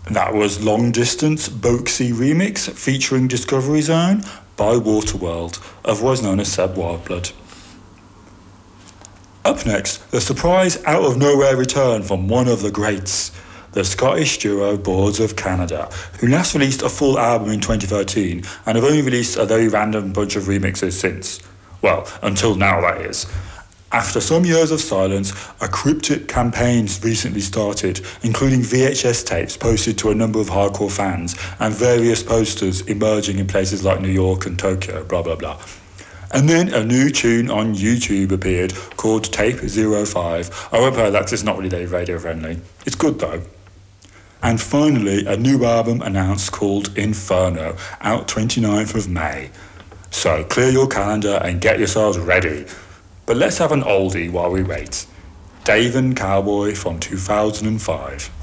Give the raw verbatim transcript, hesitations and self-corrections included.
That was Long Distance Boxy Remix featuring Discovery Zone by Waterworld, otherwise known as Seb Wildblood. Up next, the surprise out of nowhere return from one of the greats, the Scottish duo Boards of Canada, who last released a full album in twenty thirteen and have only released a very random bunch of remixes since. Well, until now that is. After some years of silence, a cryptic campaign's recently started, including V H S tapes posted to a number of hardcore fans and various posters emerging in places like New York and Tokyo, blah blah blah. And then a new tune on YouTube appeared called Tape zero five. I won't play that because it's not really radio friendly. It's good though. And finally, a new album announced called Inferno, out twenty-ninth of May. So clear your calendar and get yourselves ready. But let's have an oldie while we wait. Dave and Cowboy from two thousand five.